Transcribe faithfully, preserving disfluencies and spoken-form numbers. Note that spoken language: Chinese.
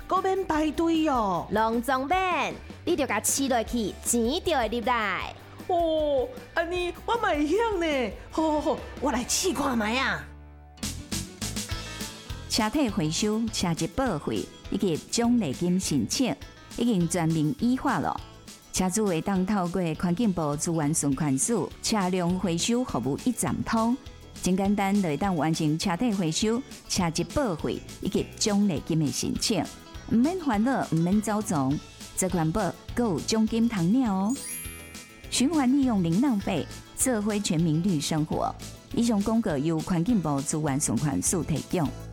搁免排队哦。 拢总免，你就甲饲落去，钱就会入来。 哦，安尼我嘛会晓呢。好好好，我来试看卖啊。 车体回收、车籍报废以及奖励金申请已经全面依法了。车主会当透过环境部资源存款署车辆回收服务一站通，真简单就会当完成车体回收、车籍报废以及奖励金的申请，唔免烦恼，唔免走总，这环保还有奖金通领哦。循环利用零浪费，社会全民绿生活。以上广告由环境部资源存款署提供。